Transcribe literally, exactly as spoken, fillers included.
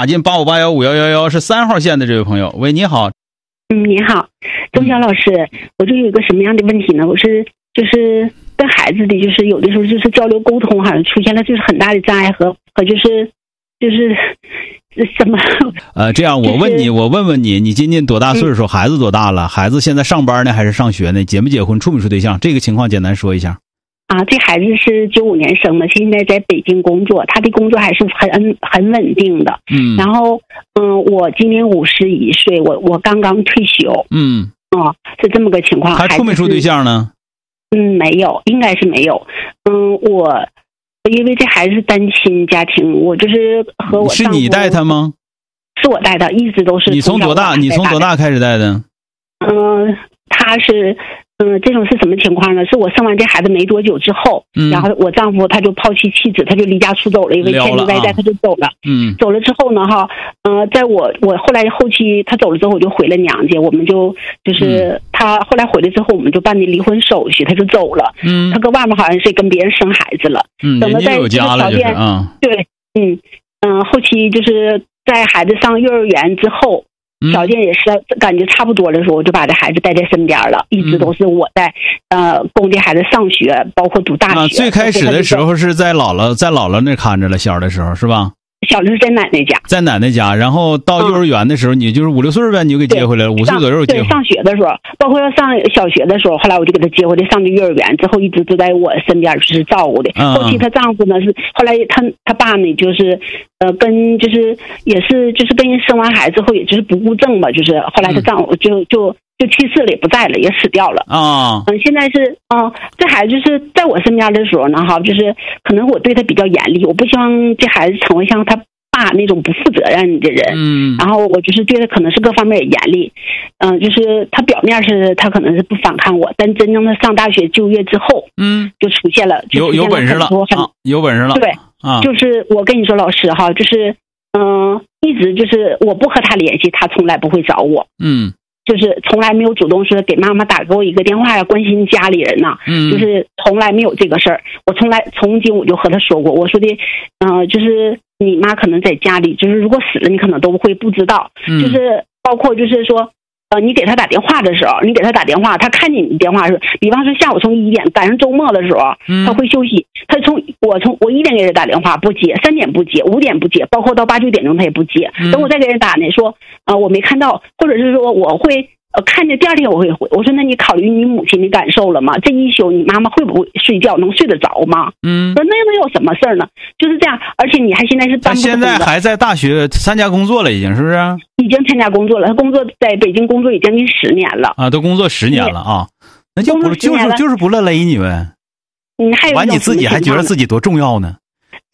打进八五八幺五幺幺幺，是三号线的这位朋友。喂，你好。 嗯，你好，钟晓老师，我这有一个什么样的问题呢？我是就是跟孩子的，就是有的时候就是交流沟通，好像出现了就是很大的障碍和和就是就是什么？ 呃，这样我问你，我问问你，你今年多大岁数？ 嗯、 孩子多大了？孩子现在上班呢还是上学呢？结没结婚？处没处对象？这个情况简单说一下。 啊，这孩子是九五年生的，现在在北京工作，他的工作还是很很稳定的。 嗯。 然后，嗯，我今年五十一岁，我我刚刚退休。 嗯。 啊，是这么个情况。 他处没处对象呢？ 嗯，没有，应该是没有。嗯，我因为这孩子是单亲家庭，我就是和我是你带他吗？ 是我带的，一直都是。 你从多大？你从多大开始带的？ 嗯，他是。嗯，这种是什么情况呢？是我生完这孩子没多久之后，嗯、然后我丈夫他就抛弃妻子，他就离家出走了，因为欠着外债他就走了。 嗯， 走了之后呢，哈，呃，在我我后来后期他走了之后，我就回了娘家，我们就就是、嗯、他后来回来之后，我们就办的离婚手续，他就走了。嗯，他搁外面好像是跟别人生孩子了。 嗯， 等到在这个条件， 啊、 对，嗯嗯、呃，后期就是在孩子上幼儿园之后。条件也是感觉差不多的时候，我就把这孩子带在身边了，一直都是我在呃供这孩子上学，包括读大学。 啊，最开始的时候是在姥姥在姥姥那看着了，小的时候是吧？ 小的是在奶奶家， 在奶奶家，然后到幼儿园的时候，嗯、你就是五六岁呗，你就给接回来了，五岁左右接回来。 对，上学的时候，包括要上小学的时候，后来我就给他接回来，上的幼儿园之后，一直都在我身边，就是照顾的。嗯、后期她丈夫呢是，后来他他爸呢就是，呃，跟就是也是就是跟人生完孩子后，也就是不顾正吧，就是后来她丈夫就、嗯、就。就去世了，也不在了，也死掉了啊。 嗯，现在是嗯，这孩子就是在我身边的时候呢，哈，就是可能我对他比较严厉，我不希望这孩子成为像他爸那种不负责任的人。 嗯， 然后我就是对他可能是各方面也严厉。嗯，就是他表面是他可能是不反抗我，但真正的上大学就业之后， 嗯， 就出现了，就有有本事了，啊、有本事了。 对， 啊， 就是我跟你说，老师哈，就是嗯，一直就是我不和他联系，他从来不会找我。 嗯。 就是从来没有主动说给妈妈打给我一个电话呀，关心家里人呐、 嗯， 就是从来没有这个事儿。我从来从今我就和他说过，我说的，嗯、呃，就是你妈可能在家里，就是如果死了，你可能都会不知道。 嗯、 就是包括就是说，呃，你给他打电话的时候，你给他打电话，他看见你的电话是，比方说下午从一点赶上周末的时候， 嗯、 他会休息。他从我从我一点给他打电话不接，三点不接，五点不接，包括到八九点钟他也不接。 嗯、 等我再给人打呢，说呃我没看到，或者是说我会呃看见第二天我会回。我说那你考虑你母亲的感受了吗？这一宿你妈妈会不会睡觉？能睡得着吗？ 嗯， 说那能有什么事儿呢？就是这样，而且你还现在是当他现在还在大学参加工作了，已经是不是？ 已经参加工作了，他工作在北京工作已将近十年了啊，都工作十年了啊，那就不就是就是不乐勒你呗。 你还有完你自己还觉得自己多重要呢？